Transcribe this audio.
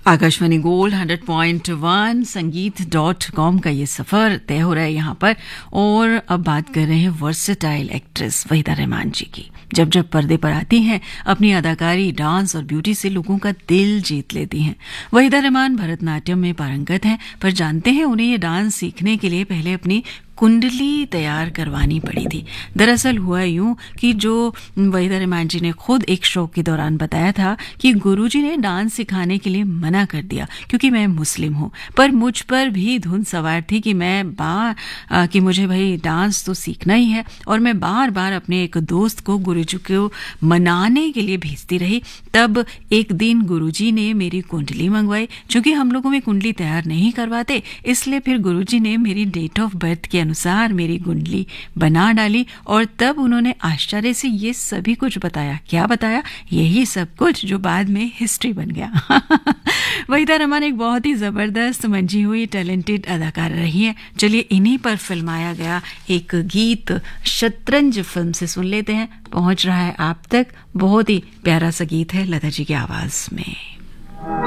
Akashvani gold 100.1 संगीत.com का ये सफर तय हो रहा है यहाँ पर। और अब बात कर रहे हैं वर्सेटाइल एक्ट्रेस वहीदा रहमान जी की। जब जब पर्दे पर आती हैं अपनी अदाकारी, डांस और ब्यूटी से लोगों का दिल जीत लेती हैं। वहीदा रहमान भरतनाट्यम में पारंगत हैं, पर जानते हैं उन्हें ये डांस सीखने के लिए पहले अपनी कुंडली तैयार करवानी पड़ी थी। दरअसल हुआ यूं कि जो वहीदा रहमान जी ने खुद एक शो के दौरान बताया था कि गुरुजी ने डांस सिखाने के लिए मना कर दिया क्योंकि मैं मुस्लिम हूं, पर मुझ पर भी धुन सवार थी कि कि मुझे भाई डांस तो सीखना ही है। और मैं बार बार अपने एक दोस्त को गुरुजी को मनाने के लिए भेजती रही। तब एक दिन गुरुजी ने मेरी कुंडली मंगवाई। चूंकि हम लोगों में कुंडली तैयार नहीं करवाते, इसलिए फिर गुरुजी ने मेरी डेट ऑफ बर्थ के अनुसार मेरी कुंडली बना डाली और तब उन्होंने आश्चर्य से ये सभी कुछ बताया। क्या बताया? यही सब कुछ जो बाद में हिस्ट्री बन गया। वहीदा रहमान एक बहुत ही जबरदस्त, मंझी हुई, टैलेंटेड अदाकार रही है। चलिए इन्हीं पर फिल्माया गया एक गीत शतरंज फिल्म से सुन लेते हैं। पहुंच रहा है आप तक, बहुत ही प्यारा सा गीत है लता जी की आवाज में।